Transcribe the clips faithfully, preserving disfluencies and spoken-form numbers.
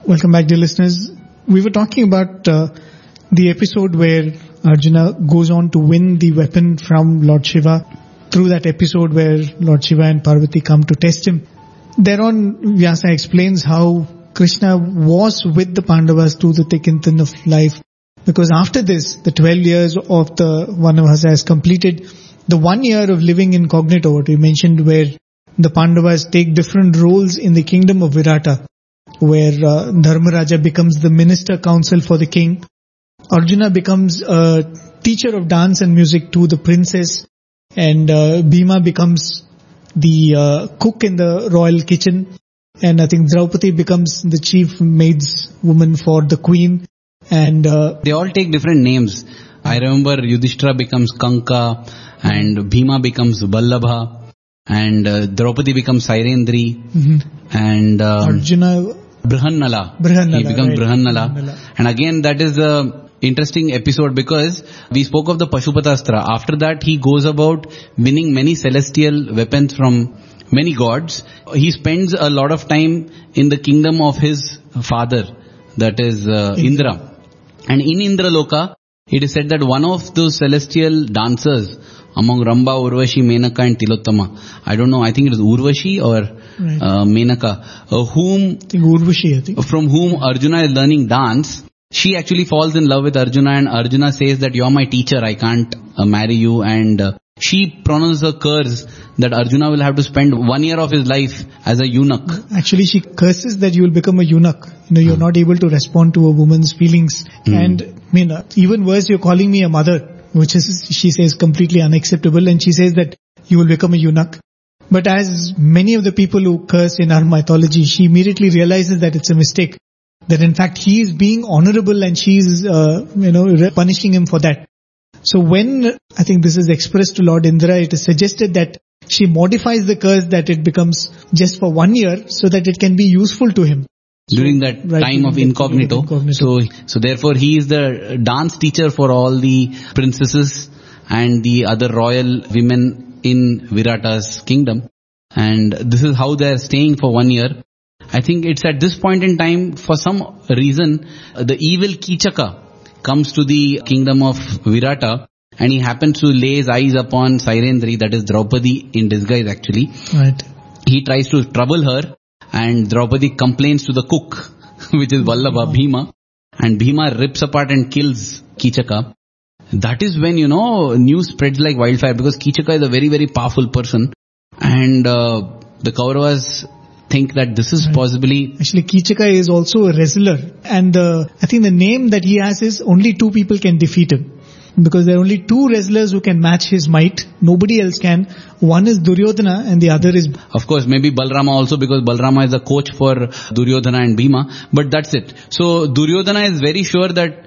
Welcome back, dear listeners. We were talking about uh, the episode where Arjuna goes on to win the weapon from Lord Shiva. Through that episode where Lord Shiva and Parvati come to test him. Thereon, Vyasa explains how Krishna was with the Pandavas through the thick and thin of life. Because after this, the twelve years of the Vanavasa has completed. The one year of living incognito, what we mentioned, where the Pandavas take different roles in the kingdom of Virata, where uh, Dharmaraja becomes the minister counsel for the king. Arjuna becomes a teacher of dance and music to the princess. And uh, Bhima becomes the uh, cook in the royal kitchen. And I think Draupadi becomes the chief maids woman for the queen. And uh, they all take different names. I remember Yudhishthira becomes Kanka, and Bhima becomes Vallabha, and uh, Draupadi becomes Sairendri, mm-hmm. and um, Arjuna Brihannala. Brihannala. He becomes Right. Brihannala. Brihannala. And again, that is a interesting episode because we spoke of the Pashupatastra. After that, he goes about winning many celestial weapons from many gods. He spends a lot of time in the kingdom of his father, that is uh, Indra. And in Indraloka, it is said that one of those celestial dancers among Ramba, Urvashi, Menaka and Tilottama, I don't know, I think it is Urvashi or right. uh, Menaka, uh, whom, I think Urvashi, I think. from whom Arjuna is learning dance. She actually falls in love with Arjuna, and Arjuna says that you're my teacher, I can't uh, marry you. And uh, she pronounces a curse that Arjuna will have to spend one year of his life as a eunuch. Actually, she curses that you will become a eunuch. You know, you're hmm. not able to respond to a woman's feelings. Hmm. And I mean, uh, even worse, you're calling me a mother, which is, she says, completely unacceptable. And she says that you will become a eunuch. But as many of the people who curse in our mythology, she immediately realizes that it's a mistake. That in fact he is being honorable and she is, uh, you know, punishing him for that. So when, I think this is expressed to Lord Indra, it is suggested that she modifies the curse that it becomes just for one year so that it can be useful to him. During that right, time of incognito. incognito. So, so therefore he is the dance teacher for all the princesses and the other royal women in Virata's kingdom. And this is how they are staying for one year. I think it's at this point in time, for some reason, the evil Kichaka comes to the kingdom of Virata and he happens to lay his eyes upon Sairendri, that is Draupadi in disguise actually. Right. He tries to trouble her and Draupadi complains to the cook, which is Vallabha, oh. Bhima. And Bhima rips apart and kills Kichaka. That is when, you know, news spreads like wildfire because Kichaka is a very, very powerful person. And uh, the Kauravas think that this is right. possibly... Actually, Kichaka is also a wrestler. And uh, I think the name that he has is only two people can defeat him. Because there are only two wrestlers who can match his might. Nobody else can. One is Duryodhana and the other is... Of course, maybe Balrama also because Balrama is the coach for Duryodhana and Bhima. But that's it. So Duryodhana is very sure that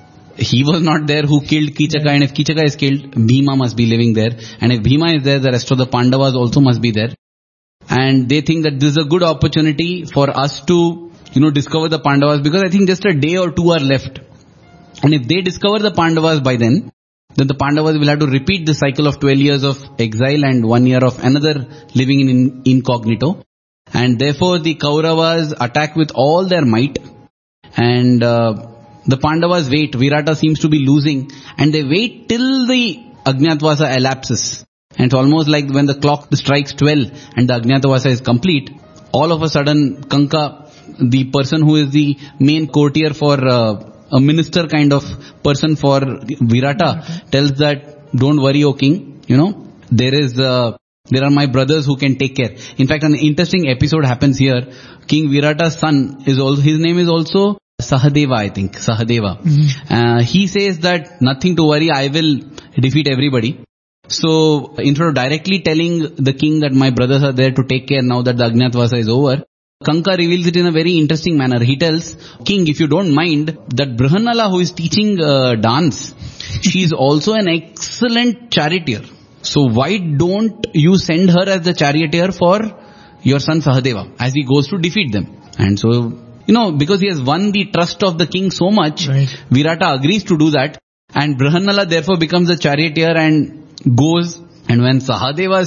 he was not there who killed Kichaka, yeah. and if Kichaka is killed, Bhima must be living there. And if Bhima is there, the rest of the Pandavas also must be there. And they think that this is a good opportunity for us to, you know, discover the Pandavas because I think just a day or two are left. And if they discover the Pandavas by then, then the Pandavas will have to repeat the cycle of twelve years of exile and one year of another living in incognito. And therefore the Kauravas attack with all their might. And uh, the Pandavas wait. Virata seems to be losing. And they wait till the Ajñātavasa elapses. And it's almost like when the clock strikes twelve and the Ajñātavasa is complete, all of a sudden Kanka, the person who is the main courtier for uh, a minister kind of person for Virata, tells that, don't worry, O king, you know, there is, uh, there are my brothers who can take care. In fact, an interesting episode happens here. King Virata's son is also, his name is also Sahadeva, I think, Sahadeva. Mm-hmm. Uh, he says that nothing to worry, I will defeat everybody. So, instead of directly telling the king that my brothers are there to take care now that the Ajñātavasa is over, Kanka reveals it in a very interesting manner. He tells, King, if you don't mind, that Brihannala who is teaching uh, dance, she is also an excellent charioteer. So why don't you send her as the charioteer for your son Sahadeva as he goes to defeat them? And so, you know, because he has won the trust of the king so much, right. Virata agrees to do that. And Brihannala therefore becomes the charioteer and goes. And when Sahadeva sees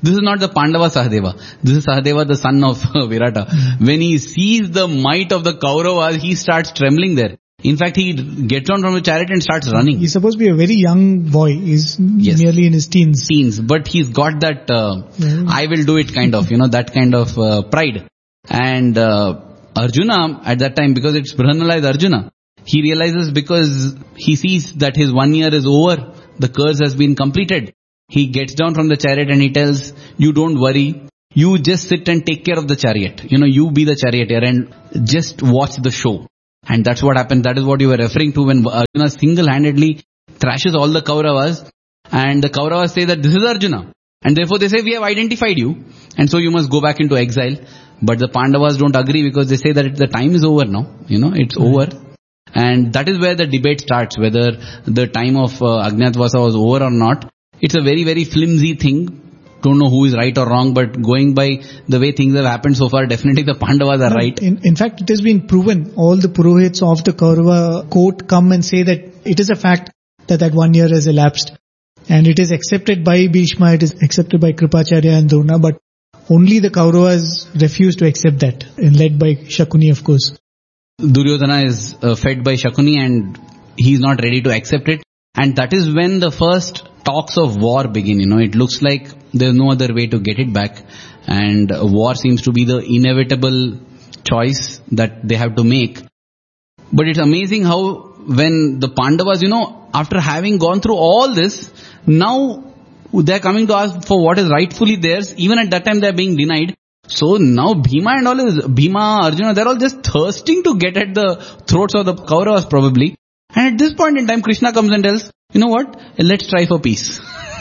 This is not the Pandava Sahadeva. This is Sahadeva, the son of Virata. Mm-hmm. When he sees the might of the Kauravas, he starts trembling there. In fact, he gets down from the chariot and starts running. He's supposed to be a very young boy. He's yes. nearly in his teens. Teens, but he's got that uh, yeah. I will do it kind of, you know, that kind of uh, pride. And uh, Arjuna at that time, because it's Brihanala is Arjuna, he realizes because he sees that his one year is over, the curse has been completed. He gets down from the chariot and he tells, you don't worry, you just sit and take care of the chariot. You know, you be the charioteer and just watch the show. And that's what happened. That is what you were referring to when Arjuna single-handedly thrashes all the Kauravas. And the Kauravas say that this is Arjuna. And therefore they say, we have identified you. And so you must go back into exile. But the Pandavas don't agree because they say that the time is over now. You know, it's mm-hmm. over. And that is where the debate starts, whether the time of uh, Ajñātavasa was over or not. It's a very, very flimsy thing. Don't know who is right or wrong, but going by the way things have happened so far, definitely the Pandavas are no, right. In, in fact, it has been proven. All the Purohits of the Kaurava court come and say that it is a fact that that one year has elapsed. And it is accepted by Bhishma, it is accepted by Kripacharya and Drona, but only the Kauravas refuse to accept that, and led by Shakuni, of course. Duryodhana is uh, fed by Shakuni and he is not ready to accept it. And that is when the first talks of war begin. You know, it looks like there's no other way to get it back. And war seems to be the inevitable choice that they have to make. But it's amazing how when the Pandavas, you know, after having gone through all this, now they're coming to ask for what is rightfully theirs. Even at that time they're being denied. So now Bhima and all is, Bhima, Arjuna, they're all just thirsting to get at the throats of the Kauravas probably. And at this point in time, Krishna comes and tells, you know what, let's try for peace.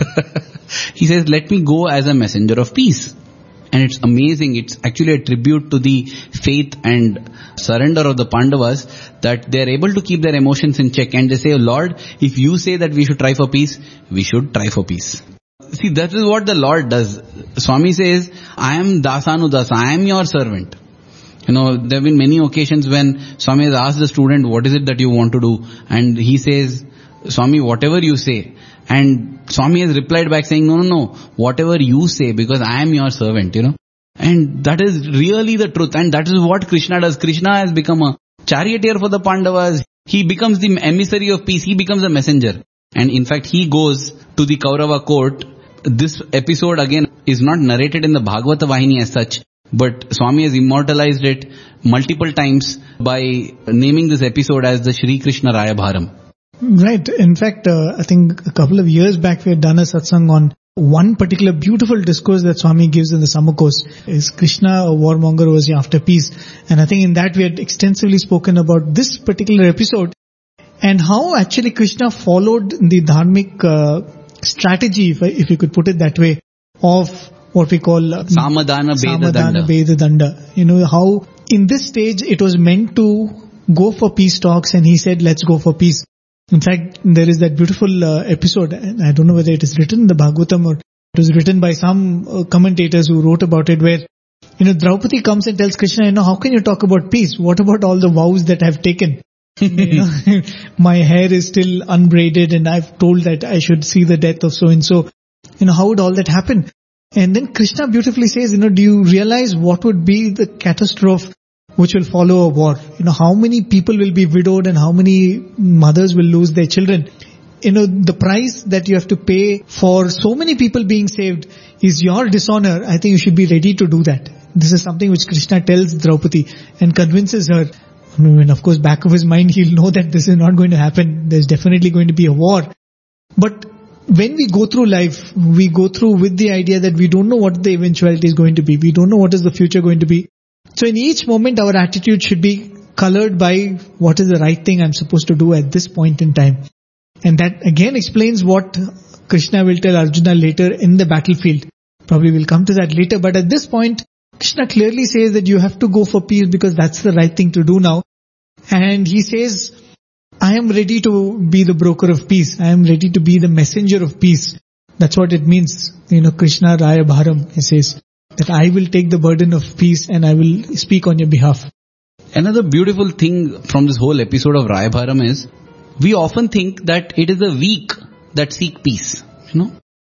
He says, let me go as a messenger of peace. And it's amazing, it's actually a tribute to the faith and surrender of the Pandavas that they're able to keep their emotions in check. And they say, Lord, if you say that we should try for peace, we should try for peace. See, that is what the Lord does. Swami says, I am Dasanudasa, I am your servant. You know, there have been many occasions when Swami has asked the student, what is it that you want to do? And he says, Swami, whatever you say. And Swami has replied back saying, no, no, no, whatever you say, because I am your servant, you know. And that is really the truth. And that is what Krishna does. Krishna has become a charioteer for the Pandavas. He becomes the emissary of peace. He becomes a messenger. And in fact, he goes to the Kaurava court. This episode again is not narrated in the Bhagavata Vahini as such. But Swami has immortalized it multiple times by naming this episode as the Shri Krishna Rayabharam. Right. In fact, uh, I think a couple of years back we had done a satsang on one particular beautiful discourse that Swami gives in the summer course. Is Krishna a warmonger or was he after peace? And I think in that we had extensively spoken about this particular episode and how actually Krishna followed the dharmic uh, strategy, if, I, if you could put it that way, of what we call uh, Samadhana Beda Danda. Beda Danda. You know, how in this stage it was meant to go for peace talks and he said, let's go for peace. In fact, there is that beautiful uh, episode, and I don't know whether it is written in the Bhagavatam or it was written by some uh, commentators who wrote about it, where, you know, Draupadi comes and tells Krishna, you know, how can you talk about peace? What about all the vows that I've taken? You know, my hair is still unbraided and I've told that I should see the death of so-and-so. You know, how would all that happen? And then Krishna beautifully says, you know, do you realize what would be the catastrophe which will follow a war? You know, how many people will be widowed and how many mothers will lose their children? You know, the price that you have to pay for so many people being saved is your dishonor. I think you should be ready to do that. This is something which Krishna tells Draupadi and convinces her. I mean, of course, back of his mind, he'll know that this is not going to happen. There's definitely going to be a war. But when we go through life, we go through with the idea that we don't know what the eventuality is going to be. We don't know what is the future going to be. So in each moment, our attitude should be colored by what is the right thing I'm supposed to do at this point in time. And that again explains what Krishna will tell Arjuna later in the battlefield. Probably we'll come to that later. But at this point, Krishna clearly says that you have to go for peace because that's the right thing to do now. And he says, I am ready to be the broker of peace. I am ready to be the messenger of peace. That's what it means. You know, Krishna Raya Bharam, he says, that I will take the burden of peace and I will speak on your behalf. Another beautiful thing from this whole episode of Raya Bharam is, we often think that it is the weak that seek peace. You know,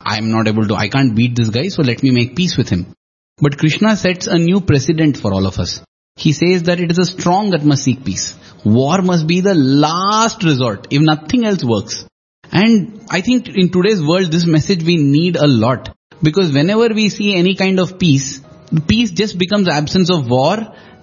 I'm not able to, I can't beat this guy, so let me make peace with him. But Krishna sets a new precedent for all of us. He says that it is a strong that must seek peace. War must be the last resort if nothing else works. And I think in today's world, this message we need a lot. Because whenever we see any kind of peace, peace just becomes absence of war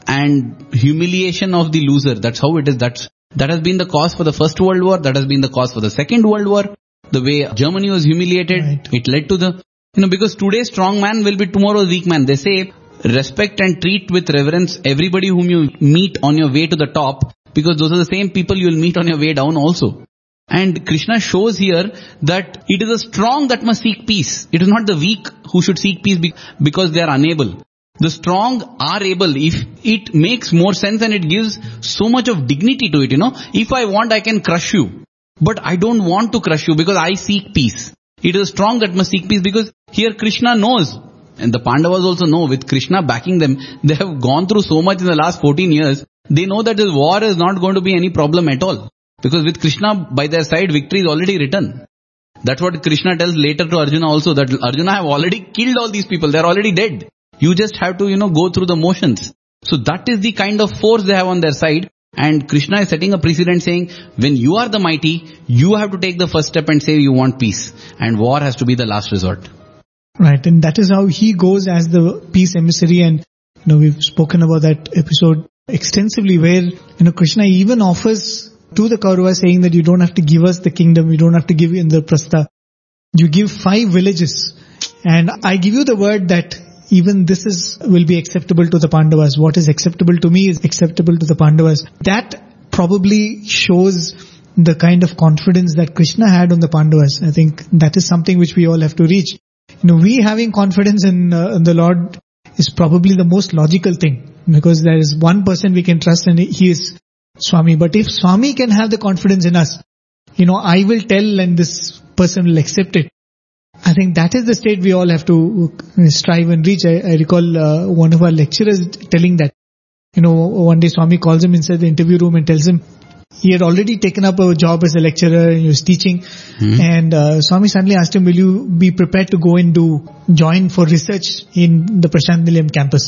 and humiliation of the loser. That's how it is. That's, that has been the cause for the First World War. That has been the cause for the Second World War. The way Germany was humiliated, right. It led to the, you know, because today's strong man will be tomorrow's weak man. They say, respect and treat with reverence everybody whom you meet on your way to the top, because those are the same people you will meet on your way down also. And Krishna shows here that it is a strong that must seek peace. It is not the weak who should seek peace because they are unable. The strong are able if it makes more sense and it gives so much of dignity to it, you know. If I want, I can crush you. But I don't want to crush you because I seek peace. It is strong that must seek peace because here Krishna knows. And the Pandavas also know, with Krishna backing them, they have gone through so much in the last fourteen years. They know that this war is not going to be any problem at all. Because with Krishna by their side, victory is already written. That's what Krishna tells later to Arjuna also, that Arjuna have already killed all these people. They are already dead. You just have to, you know, go through the motions. So that is the kind of force they have on their side. And Krishna is setting a precedent saying, when you are the mighty, you have to take the first step and say you want peace. And war has to be the last resort. Right, and that is how he goes as the peace emissary. And, you know, we've spoken about that episode extensively where, you know, Krishna even offers to the Kauravas saying that you don't have to give us the kingdom, you don't have to give Indraprastha. You give five villages and I give you the word that even this is will be acceptable to the Pandavas. What is acceptable to me is acceptable to the Pandavas. That probably shows the kind of confidence that Krishna had on the Pandavas. I think that is something which we all have to reach. You know, we having confidence in, uh, in the Lord is probably the most logical thing, because there is one person we can trust and he is Swami. But if Swami can have the confidence in us, you know, I will tell and this person will accept it. I think that is the state we all have to strive and reach. I, I recall uh, one of our lecturers telling that, you know, one day Swami calls him inside the interview room and tells him he had already taken up a job as a lecturer and he was teaching. Mm-hmm. And uh, Swami suddenly asked him, will you be prepared to go and do, join for research in the Prashant Nilayam campus?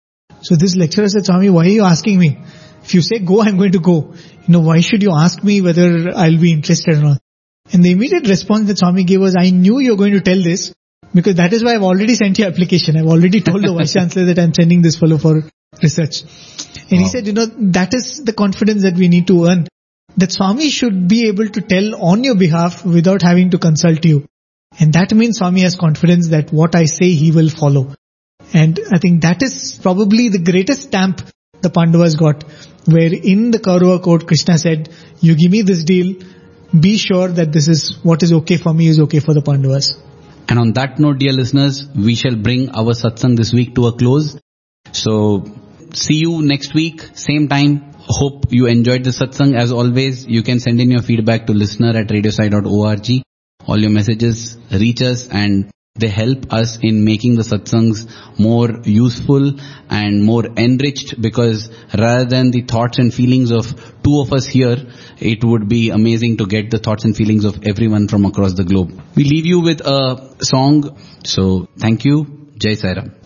So this lecturer said, Swami, why are you asking me? If you say go, I'm going to go. You know, why should you ask me whether I'll be interested or not? And the immediate response that Swami gave was, I knew you're going to tell this because that is why I've already sent your application. I've already told the Vice Chancellor that I'm sending this fellow for research. And wow. He said, you know, that is the confidence that we need to earn. That Swami should be able to tell on your behalf without having to consult you. And that means Swami has confidence that what I say he will follow. And I think that is probably the greatest stamp the Pandavas got, where in the Kaurava court Krishna said, you give me this deal, be sure that this is what is okay for me is okay for the Pandavas. And on that note, dear listeners, we shall bring our satsang this week to a close. So see you next week, same time. Hope you enjoyed the satsang. As always, you can send in your feedback to listener at radiosai dot org. All your messages reach us and they help us in making the satsangs more useful and more enriched, because rather than the thoughts and feelings of two of us here, it would be amazing to get the thoughts and feelings of everyone from across the globe. We leave you with a song. So thank you. Jai Sai Ram.